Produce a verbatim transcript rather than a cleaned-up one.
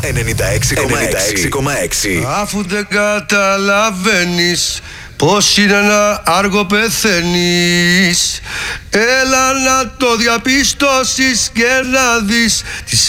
ενενήντα έξι κόμμα έξι. Αφού δεν καταλαβαίνεις πως είναι να άργο πεθαίνεις, έλα να το διαπιστώσεις και να δεις τις